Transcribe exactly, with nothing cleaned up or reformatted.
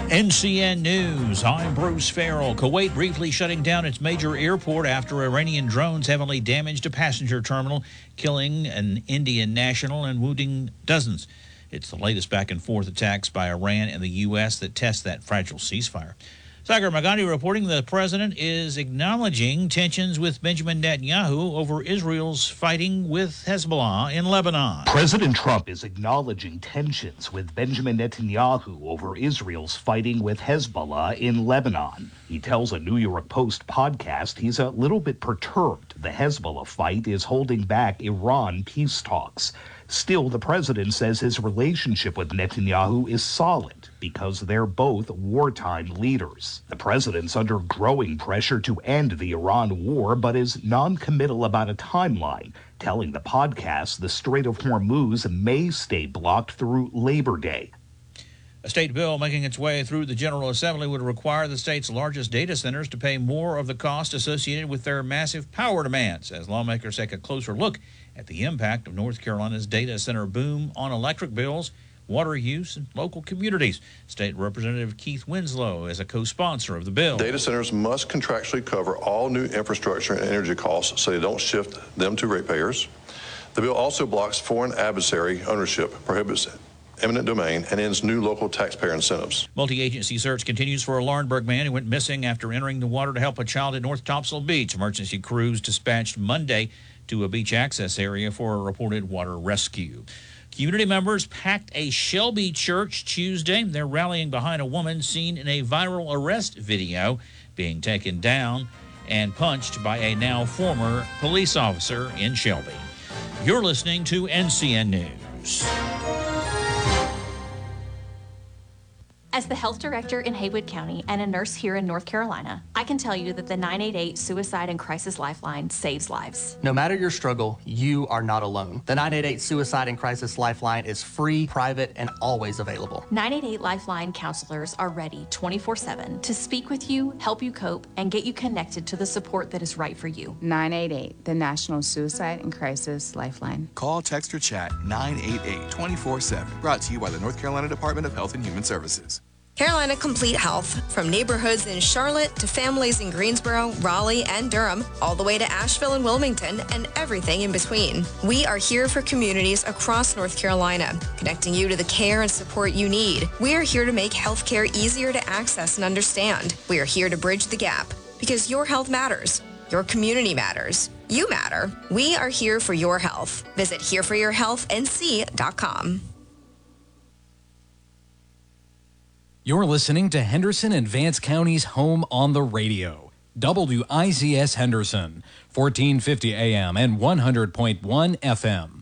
N C N News, I'm Bruce Farrell. Kuwait briefly shutting down its major airport after Iranian drones heavily damaged a passenger terminal, killing an Indian national and wounding dozens. It's the latest back-and-forth attacks by Iran and the U S that test that fragile ceasefire. Sagar Magandi reporting the president is acknowledging tensions with Benjamin Netanyahu over Israel's fighting with Hezbollah in Lebanon. President Trump is acknowledging tensions with Benjamin Netanyahu over Israel's fighting with Hezbollah in Lebanon. He tells a New York Post podcast he's a little bit perturbed the Hezbollah fight is holding back Iran peace talks. Still, the president says his relationship with Netanyahu is solid because they're both wartime leaders. The president's under growing pressure to end the Iran war, but is non-committal about a timeline, telling the podcast the Strait of Hormuz may stay blocked through Labor Day. A state bill making its way through the General Assembly would require the state's largest data centers to pay more of the cost associated with their massive power demands, as lawmakers take a closer look at the impact of North Carolina's data center boom on electric bills, water use, and local communities. State Representative Keith Winslow is a co-sponsor of the bill. Data centers must contractually cover all new infrastructure and energy costs so they don't shift them to ratepayers. The bill also blocks foreign adversary ownership, prohibits eminent domain, and ends new local taxpayer incentives. Multi-agency search continues for a Laurinburg man who went missing after entering the water to help a child at North Topsail Beach. Emergency crews dispatched Monday to a beach access area for a reported water rescue. Community members packed a Shelby church Tuesday. They're rallying behind a woman seen in a viral arrest video being taken down and punched by a now former police officer in Shelby. You're listening to N C N News. As the health director in Haywood County and a nurse here in North Carolina, I can tell you that the nine eight eight Suicide and Crisis Lifeline saves lives. No matter your struggle, you are not alone. The nine eight eight Suicide and Crisis Lifeline is free, private, and always available. nine eight eight Lifeline counselors are ready twenty-four seven to speak with you, help you cope, and get you connected to the support that is right for you. nine eight eight, the National Suicide and Crisis Lifeline. Call, text, or chat nine eight eight, twenty-four seven. Brought to you by the North Carolina Department of Health and Human Services. Carolina Complete Health. From neighborhoods in Charlotte to families in Greensboro, Raleigh, and Durham, all the way to Asheville and Wilmington, and everything in between. We are here for communities across North Carolina, connecting you to the care and support you need. We are here to make healthcare easier to access and understand. We are here to bridge the gap, because your health matters. Your community matters. You matter. We are here for your health. Visit here for your health n c dot com. You're listening to Henderson and Vance County's home on the radio. W I Z S Henderson, fourteen fifty A M and one hundred point one F M.